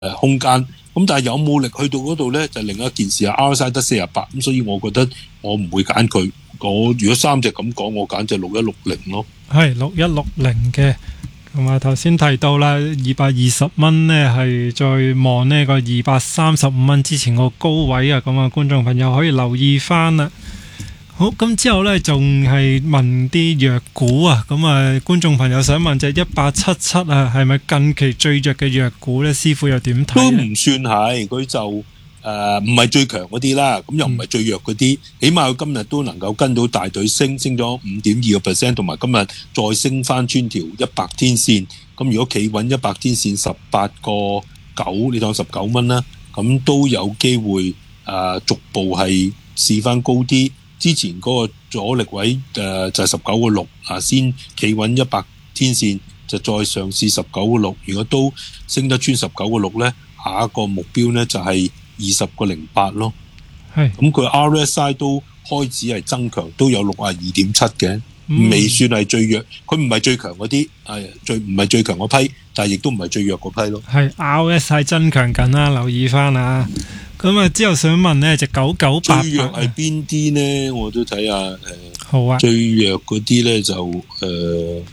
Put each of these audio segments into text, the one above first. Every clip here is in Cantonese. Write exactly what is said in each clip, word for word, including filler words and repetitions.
誒空間，咁但係有冇力去到嗰度咧，就另一件事啊。R S I 得四十八，咁所以我覺得我唔會揀佢。我如果三隻咁講，我揀隻六一六零咯。 係六一六零嘅，咁啊頭先提到啦，二百二十蚊呢係再望呢個二百三十五蚊之前個高位啊，咁啊觀眾朋友可以留意翻啦。好，咁之後呢，仲係問啲弱股啊，咁啊觀眾朋友想問就一八七七啊，係咪近期最弱嘅弱股呢？師傅又點睇？ 都唔算係，佢就誒唔係最強嗰啲啦，咁又唔係最弱嗰啲，嗯、起碼佢今日都能夠跟到大隊升，升咗五點二個 percent， 同埋今日再升翻穿條一百天線。咁如果企穩一百天線十八個九，你當十九蚊啦，咁都有機會誒、呃、逐步係試翻高啲。之前嗰個阻力位誒、呃、就係十九個六啊，先企穩一百天線，就再嘗試十九個六。如果都升得穿十九個六咧，下一個目標咧就係二十個零八咯。 係咁佢 R S I 都開始係增強，都有六啊二點七嘅，未算係最弱。佢唔係最強嗰啲，係最唔係最強嗰批，但係亦都唔係最弱嗰批咯。 係 R S I 增強緊啦，留意翻啊！咁啊，之後想問呢隻九九八八最弱係邊啲呢？我都睇下誒。 好啊。 最弱嗰啲咧就誒，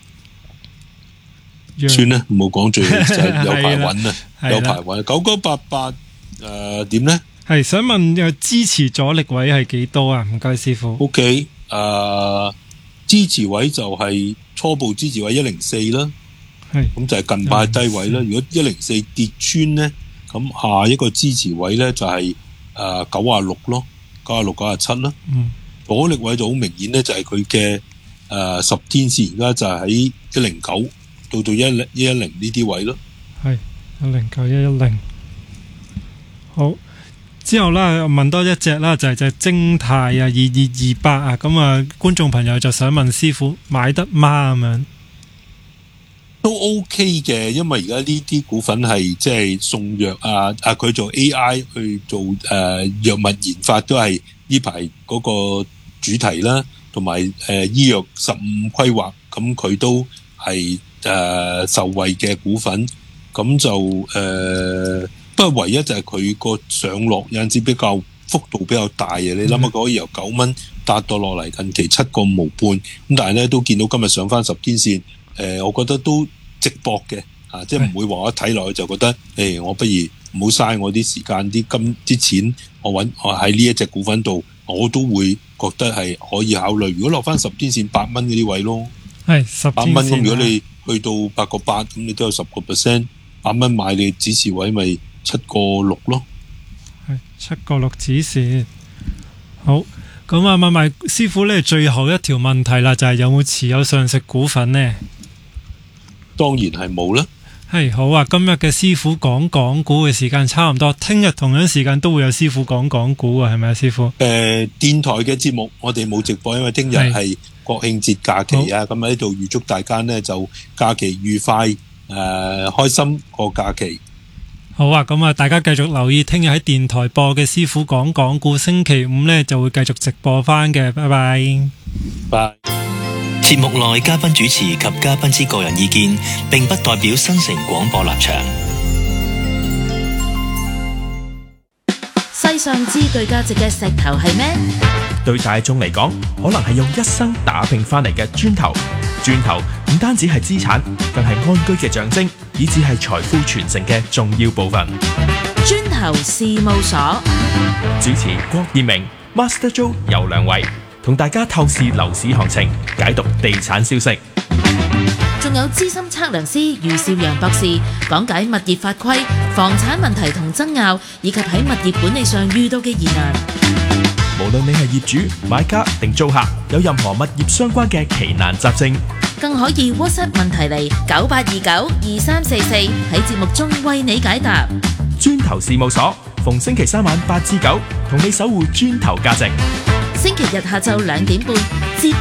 呃、算啦，唔好講最弱，就係有排穩啊，有排穩。九九八八誒點咧？ 係想問誒支持阻力位係幾多啊？唔該師傅。 O K，誒支持位就係初步支持位一零四啦。 係。 咁就係近排低位啦。如果一零四跌穿咧？咁下一個支持位咧就係誒九啊六咯，九啊六九啊七啦。 嗯， 阻力位就好明顯咧，就係佢嘅誒十天線，而家就係喺一零九到到一零一一零呢啲位咯。 係一零九一一零。好，之後咧問多一隻啦，就係隻精泰啊，二二二八啊。咁啊，觀眾朋友就想問師傅買得嗎咁樣？ 都 OK 嘅，因為而家呢啲股份係即係送藥啊，啊佢做 A I 去做誒、呃、藥物研發都係呢排嗰個主題啦，同埋誒醫藥十五規劃，咁佢都係誒、呃、受惠嘅股份，咁就誒、呃、不過唯一就係佢個上落有陣時比較幅度比較大啊！你諗下佢可以由九蚊達到落嚟近期七個毛半，咁但係咧都見到今日上翻十天線。誒、呃，我覺得都值博嘅，啊，即係唔會話我一睇落去就覺得，誒、欸，我不如唔好嘥我啲時間、啲金、啲錢，我揾我喺呢一隻股份度，我都會覺得係可以考慮。如果落翻十天線八蚊嗰啲位咯， 係十八蚊咁，如果你去到八個八，咁你都有十個 percent， 八蚊買你指示位咪七個六咯， 係七個六指示。好，咁啊問埋師傅呢，最後一條問題啦，就係、是、有冇持有上市股份呢？ 當然係冇啦。 係好啊！今日嘅師傅講港股嘅時間差唔多，聽日同樣時間都會有師傅講港股啊，係咪啊，師傅？誒、 呃，電台嘅節目我哋冇直播，因為聽日係國慶節假期啊，咁喺度預祝大家呢就假期愉快，誒、呃，開心過假期。 好啊！咁啊，大家繼續留意聽日喺電台播嘅師傅講港股，星期五呢就會繼續直播翻嘅。拜拜。 拜。 節目內嘉賓主持及嘉賓之個人意見，並不代表新城廣播立場。 世上最具價值嘅石頭係咩？ 對大眾嚟講，可能係用一生打拼翻嚟嘅磚頭。磚頭唔單止係資產，更係安居嘅象徵，以至係財富傳承嘅重要部分。 磚頭事務所主持郭燕明、Master Joe 有兩位。同大家透視樓市行情，解讀地產消息。 仲有資深測量師余少陽博士講解物業法規、房產問題同爭拗，以及喺物業管理上遇到嘅疑難。 無論你係業主、買家定租客，有任何物業相關嘅奇難雜症， 更可以 WhatsApp 問題嚟九八二九二三四四，喺節目中為你解答。 磚頭事務所逢星期三晚八至九，同你守護磚頭價值。 星期日下晝兩點半，接